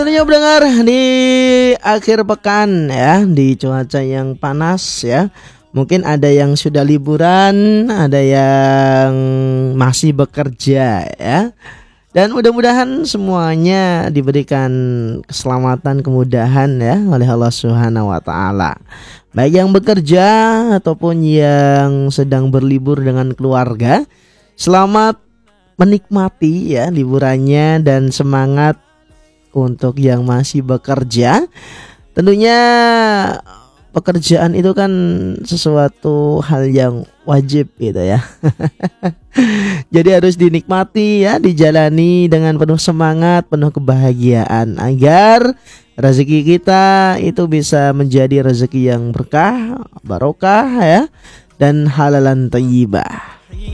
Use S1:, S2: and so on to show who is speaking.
S1: Tentunya pendengar di akhir pekan ya, di cuaca yang panas ya. Mungkin ada yang sudah liburan, ada yang masih bekerja ya. Dan mudah-mudahan semuanya diberikan keselamatan, kemudahan ya oleh Allah Subhanahu wa taala. Baik yang bekerja ataupun yang sedang berlibur dengan keluarga, selamat menikmati ya liburannya dan semangat untuk yang masih bekerja. Tentunya pekerjaan itu kan sesuatu hal yang wajib gitu ya. Jadi harus dinikmati ya, dijalani dengan penuh semangat, penuh kebahagiaan agar rezeki kita itu bisa menjadi rezeki yang berkah, barokah ya, dan halalan thayyibah.